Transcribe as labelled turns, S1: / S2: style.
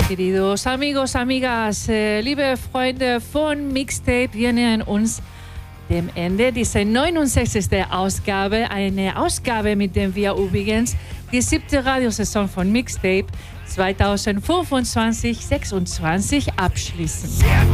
S1: Queridos amigos, amigas, liebe Freunde von Mixtape, wir nähern uns dem Ende dieser 69. Ausgabe. Eine Ausgabe, mit der wir übrigens die 7. Radiosaison von Mixtape 2025-26 abschließen.